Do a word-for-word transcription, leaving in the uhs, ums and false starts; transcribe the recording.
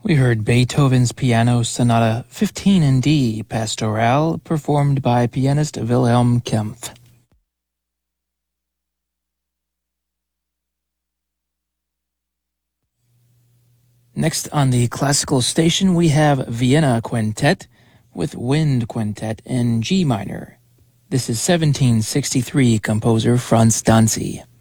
We heard Beethoven's Piano Sonata fifteen in D, Pastoral, performed by pianist Wilhelm Kempff. Next on the classical station, we have Vienna Quintet with Wind Quintet in G minor. This is seventeen sixty-three composer Franz Danzi.